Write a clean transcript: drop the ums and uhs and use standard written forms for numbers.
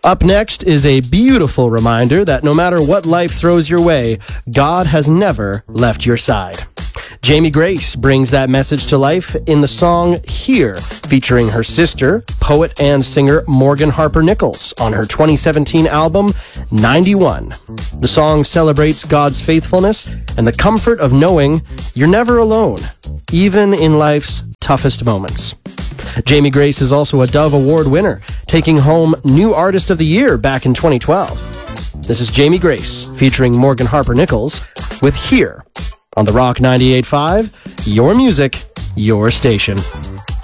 Up next is a beautiful reminder that no matter what life throws your way, God has never left your side. Jamie Grace brings that message to life in the song Here, featuring her sister, poet and singer Morgan Harper Nichols on her 2017 album, 91. The song celebrates God's faithfulness and the comfort of knowing you're never alone, even in life's toughest moments. Jamie Grace is also a Dove Award winner, taking home New Artist of the Year back in 2012. This is Jamie Grace featuring Morgan Harper Nichols with Here on the Rock 98.5, your music, your station.